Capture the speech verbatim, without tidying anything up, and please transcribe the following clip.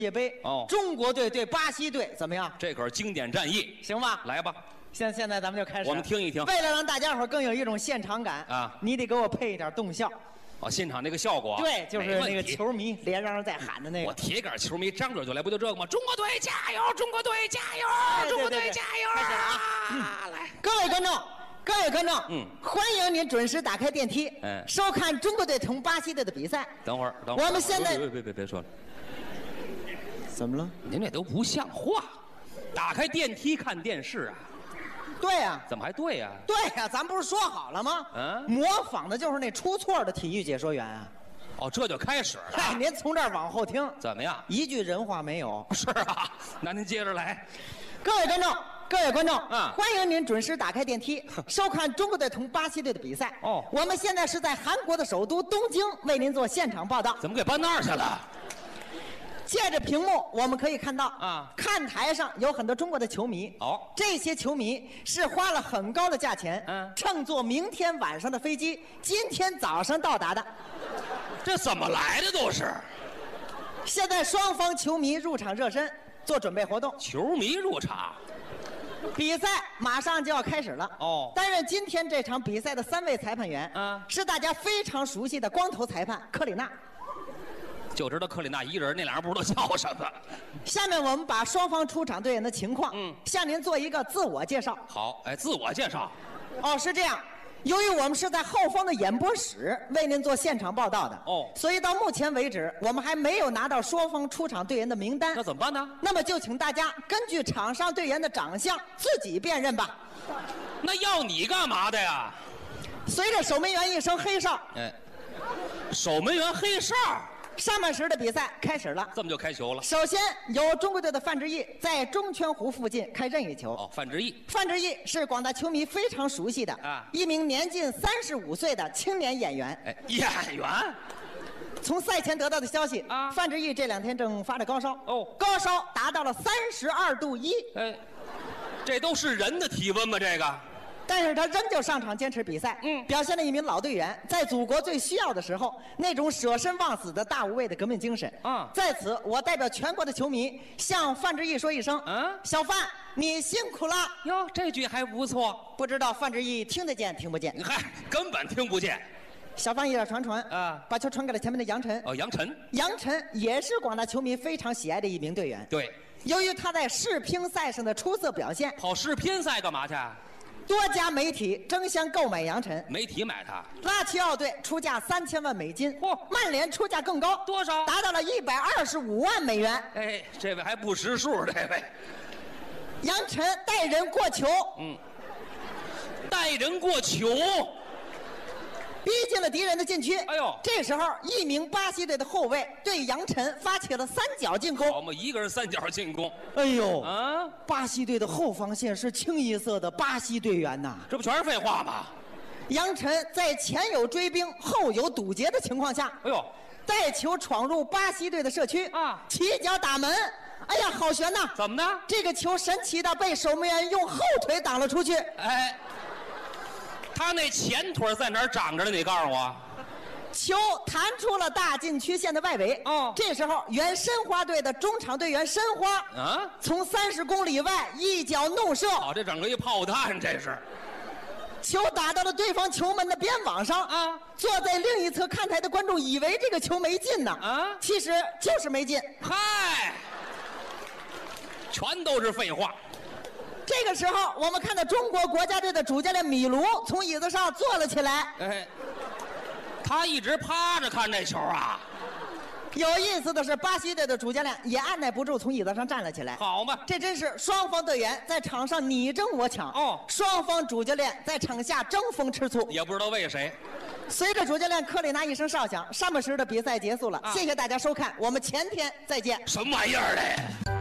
界杯哦， 中国队对巴西队怎么样？ 这可是经典战役， 行吧？ 来吧， 现现在咱们就开始， 我们听一听。 为了让大家伙更有一种现场感啊， 你得给我配一点动效。 哦，现场那个效果， 对，就是那个球迷连嚷嚷在喊的那个。 我铁杆球迷张嘴就来，不就这个吗？中国队加油！中国队加油！中国队加油！ 开始啊！ 嗯、来， 各位观众。各位观众， 嗯， 欢迎您准时打开电梯， 嗯， 收看中国队同巴西队的比赛。 等会儿，等会儿， 我们现在别别别别说了， 怎么了？ 您这都不像话！打开电梯看电视啊？ 对呀、啊， 怎么还对呀、啊？ 对呀、啊，咱不是说好了吗？嗯，模仿的就是那出错的体育解说员啊。 哦，这就开始了。 嗨，您从这儿往后听， 怎么样？ 一句人话没有。 是啊，那您接着来。 各位观众，各位观众， 嗯， 欢迎您准时打开电梯，收看中国队同巴西队的比赛。 哦， 我们现在是在韩国的首都东京为您做现场报道。 怎么给搬那儿去了？ 借着屏幕，我们可以看到啊， 看台上有很多中国的球迷。 哦， 这些球迷是花了很高的价钱， 嗯， 乘坐明天晚上的飞机，今天早上到达的。 这怎么来的都是？ 现在双方球迷入场热身，做准备活动。 球迷入场， 比赛马上就要开始了。 哦， 担任今天这场比赛的三位裁判员， 嗯， 是大家非常熟悉的光头裁判克里纳。 就知道克里纳一人，那俩人不知道叫什么。 下面我们把双方出场队员的情况，嗯，向您做一个自我介绍。 好，哎，自我介绍。 哦，是这样。由于我们是在后方的演播室为您做现场报道的， 哦， 所以到目前为止，我们还没有拿到双方出场队员的名单。 那怎么办呢？ 那么就请大家根据场上队员的长相自己辨认吧。 那要你干嘛的呀？ 随着守门员一声黑哨， 哎，守门员黑哨。 上半时的比赛开始了， 这么就开球了。 首先由中国队的范志毅在中圈弧附近开任意球。 哦，范志毅， 范志毅是广大球迷非常熟悉的啊，一名年近三十五岁的青年演员。 哎，演员。 从赛前得到的消息啊，范志毅这两天正发着高烧。 哦， 高烧达到了三十二度一。 哎，这都是人的体温吗？这个。 但是他仍旧上场坚持比赛，嗯，表现了一名老队员在祖国最需要的时候那种舍身忘死的大无畏的革命精神。啊，在此我代表全国的球迷向范志毅说一声，嗯，小范，你辛苦了。 哟，这句还不错。 不知道范志毅听得见听不见？ 嗨，根本听不见。 小范一点传传啊，把球传给了前面的杨晨。 哦，杨晨， 杨晨也是广大球迷非常喜爱的一名队员。 对， 由于他在世乒赛上的出色表现， 跑世乒赛干嘛去？ 多家媒体争相购买杨晨， 媒体买他。 拉齐奥队出价三千万美金，嚯！曼联出价更高， 多少？ 达到了一百二十五万美元。 哎，这位还不识数，这位。 杨晨带人过球， 嗯，带人过球， 逼近了敌人的禁区。 哎呦， 这时候一名巴西队的后卫对杨晨发起了三角进攻。 我们一个人三角进攻。 哎呦， 啊！ 巴西队的后防线是清一色的巴西队员呐， 这不全是废话吗？ 杨晨在前有追兵后有堵截的情况下， 哎呦， 带球闯入巴西队的社区啊，起脚打门。哎呀，好悬呐！ 怎么呢？这个球神奇的被守门员用后腿挡了出去。 哎，他那前腿在哪儿长着呢？你告诉我。 球弹出了大禁区线的外围。哦，这时候原申花队的中场队员申花啊，从三十公里外一脚怒射。 哦，这整个一炮弹，这是。 球打到了对方球门的边网上啊！坐在另一侧看台的观众以为这个球没进呢啊，其实就是没进。 嗨，全都是废话。 这个时候，我们看到中国国家队的主教练米卢从椅子上坐了起来。 哎，他一直趴着看这球啊。 有意思的是，巴西队的主教练也按耐不住，从椅子上站了起来。 好嘛， 这真是双方队员在场上你争我抢哦，双方主教练在场下争风吃醋， 也不知道为谁。 随着主教练克里纳一声哨响，上半时的比赛结束了。啊、谢谢大家收看，我们前天再见。 什么玩意儿嘞？